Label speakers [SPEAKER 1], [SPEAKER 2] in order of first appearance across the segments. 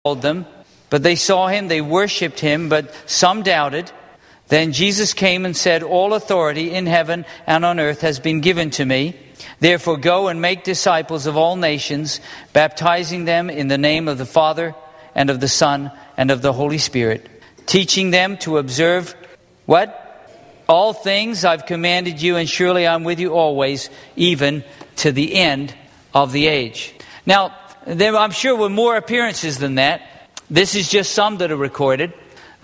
[SPEAKER 1] called them, but they saw him, they worshipped him, but some doubted. Then Jesus came and said, "All authority in heaven and on earth has been given to me. Therefore go and make disciples of all nations, baptizing them in the name of the Father and of the Son and of the Holy Spirit, teaching them to observe," what? "All things I've commanded you, and surely I'm with you always, even to the end of the age." Now, there, I'm sure, were more appearances than that. This is just some that are recorded.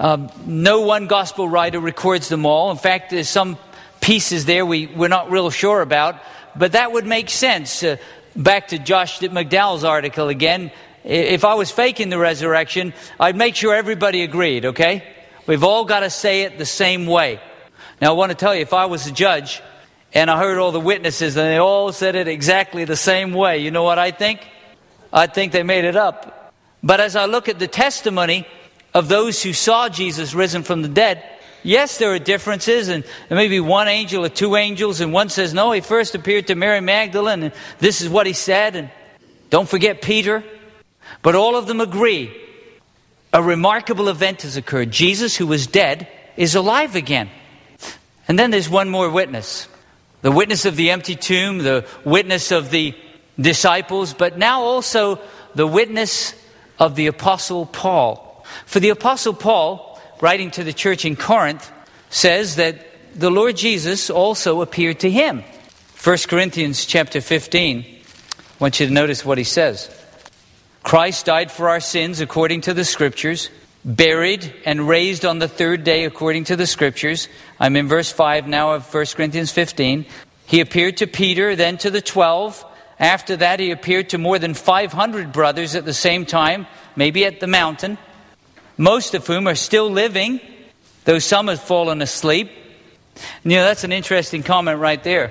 [SPEAKER 1] No one gospel writer records them all. In fact, there's some pieces there we're not real sure about. But that would make sense. Back to Josh McDowell's article again. If I was faking the resurrection, I'd make sure everybody agreed, okay? We've all got to say it the same way. Now, I want to tell you, if I was a judge and I heard all the witnesses and they all said it exactly the same way, you know what I think? I think they made it up. But as I look at the testimony of those who saw Jesus risen from the dead, yes, there are differences, and there may be one angel or two angels, and one says, no, he first appeared to Mary Magdalene, and this is what he said, and don't forget Peter. But all of them agree a remarkable event has occurred. Jesus, who was dead, is alive again. And then there's one more witness. The witness of the empty tomb, the witness of the disciples, but now also the witness of the Apostle Paul. For the Apostle Paul, writing to the church in Corinth, says that the Lord Jesus also appeared to him. 1 Corinthians chapter 15, I want you to notice what he says. "Christ died for our sins according to the Scriptures, buried and raised on the third day according to the Scriptures." I'm in verse 5 now of 1 Corinthians 15. "He appeared to Peter, then to the 12. After that he appeared to more than 500 brothers at the same time, maybe at the mountain, most of whom are still living, though some have fallen asleep." And, you know, that's an interesting comment right there.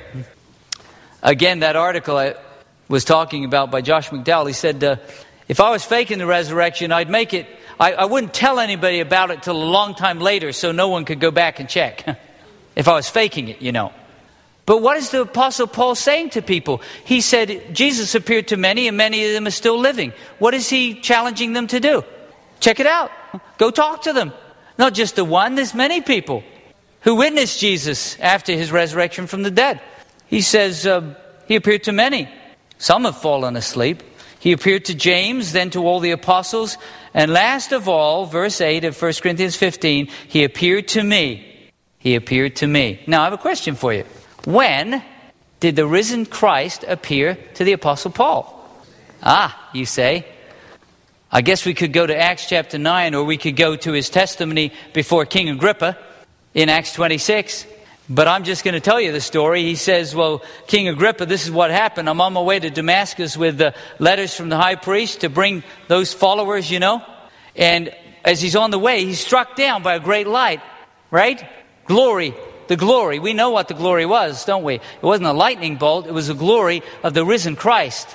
[SPEAKER 1] Again, that article I was talking about by Josh McDowell, he said, if I was faking the resurrection, I'd make it, I wouldn't tell anybody about it till a long time later so no one could go back and check. If I was faking it, you know. But what is the Apostle Paul saying to people? He said, Jesus appeared to many, and many of them are still living. What is he challenging them to do? Check it out. Go talk to them. Not just the one, there's many people who witnessed Jesus after his resurrection from the dead. He says, he appeared to many. Some have fallen asleep. He appeared to James, then to all the apostles. And last of all, verse 8 of 1 Corinthians 15, he appeared to me. He appeared to me. Now, I have a question for you. When did the risen Christ appear to the Apostle Paul? You say. I guess we could go to Acts chapter 9, or we could go to his testimony before King Agrippa in Acts 26. But I'm just going to tell you the story. He says, well, King Agrippa, this is what happened. I'm on my way to Damascus with letters from the high priest to bring those followers, you know. And as he's on the way, he's struck down by a great light, right? Glory. The glory. We know what the glory was, don't we? It wasn't a lightning bolt. It was the glory of the risen Christ.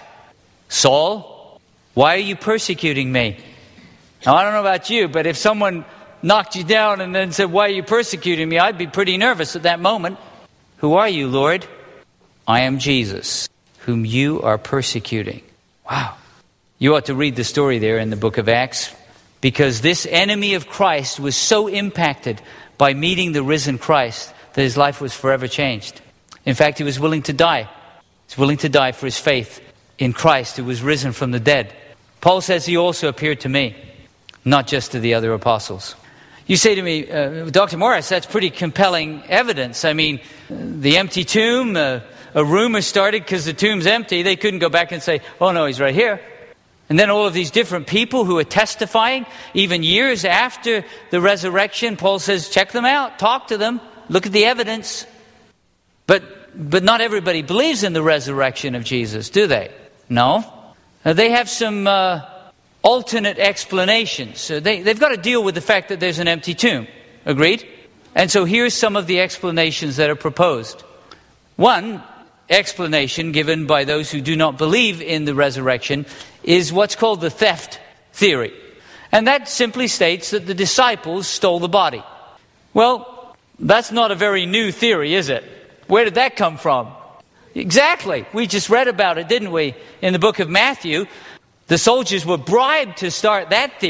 [SPEAKER 1] Saul, why are you persecuting me? Now, I don't know about you, but if someone knocked you down and then said, why are you persecuting me? I'd be pretty nervous at that moment. Who are you, Lord? I am Jesus, whom you are persecuting. Wow. You ought to read the story there in the book of Acts, because this enemy of Christ was so impacted by meeting the risen Christ that his life was forever changed. In fact, he was willing to die. He was willing to die for his faith in Christ, who was risen from the dead. Paul says he also appeared to me, not just to the other apostles. You say to me, Dr. Morris, that's pretty compelling evidence. I mean, the empty tomb, a rumor started because the tomb's empty. They couldn't go back and say, oh no, he's right here. And then all of these different people who are testifying, even years after the resurrection, Paul says, check them out, talk to them, look at the evidence. But not everybody believes in the resurrection of Jesus, do they? No. They have some alternate explanations. They've got to deal with the fact that there's an empty tomb. Agreed? And so here's some of the explanations that are proposed. One explanation given by those who do not believe in the resurrection is what's called the theft theory. And that simply states that the disciples stole the body. Well, that's not a very new theory, is it? Where did that come from? Exactly. We just read about it, didn't we, in the book of Matthew. The soldiers were bribed to start that theory.